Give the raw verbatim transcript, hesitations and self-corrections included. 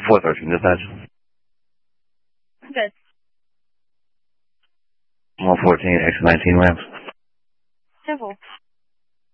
four thirteen, dispatch. Good. one fourteen, X nineteen ramps. Simple.